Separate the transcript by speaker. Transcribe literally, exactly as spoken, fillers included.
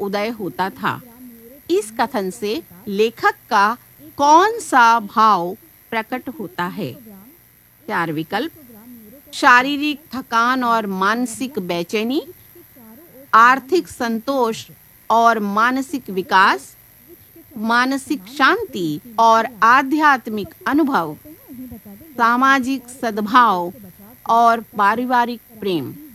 Speaker 1: उदय होता था। इस कथन से लेखक का कौन सा भाव प्रकट होता है? चार विकल्प: शारीरिक थकान और मानसिक बेचैनी, आर्थिक संतोष और मानसिक विकास, मानसिक शांति और आध्यात्मिक अनुभव, सामाजिक सद्भाव और पारिवारिक प्रेम।